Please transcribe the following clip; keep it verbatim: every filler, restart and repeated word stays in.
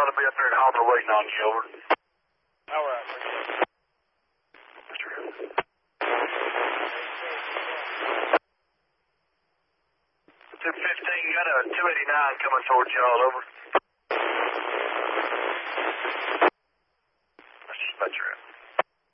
John will be up there at Hopper waiting on you, over. All right. two fifteen, got a two eighty-nine coming towards y'all, over.